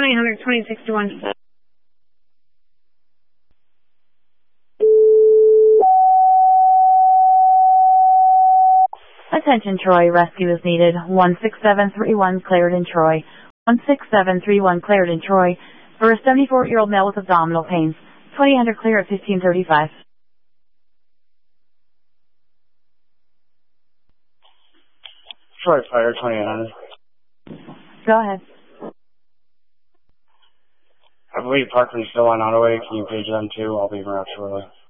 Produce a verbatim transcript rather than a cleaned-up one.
twenty hundred twenty sixty-one. Attention Troy, rescue is needed. one six seven three one Clarendon, Troy. one six seven three one Clarendon, Troy. For a seventy-four-year-old male with abdominal pains. twenty hundred clear at fifteen thirty-five. Troy Fire, twenty-eight hundred. Go ahead. I believe Parkman's still on Autoway. Can you page them too? I'll be around shortly.